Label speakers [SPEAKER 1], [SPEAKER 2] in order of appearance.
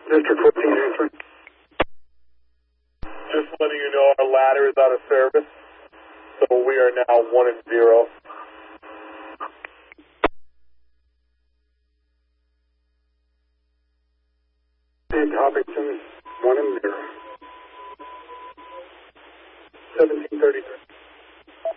[SPEAKER 1] District 14 answering.
[SPEAKER 2] Just letting you know our ladder is out of service, so we are now 1 and 0.
[SPEAKER 1] And Hopkinton, 1 and 0. 1733.